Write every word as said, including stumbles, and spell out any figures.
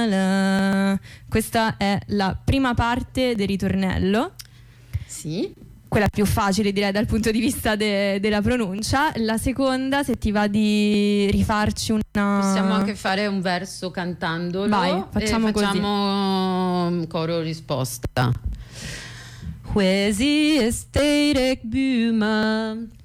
la. Questa è la prima parte del ritornello. Sì. Quella più facile, direi, dal punto di vista de- della pronuncia. La seconda, se ti va di rifarci una... Possiamo anche fare un verso cantandolo. Vai, facciamo e così. facciamo coro risposta. Huesi esteirek buma,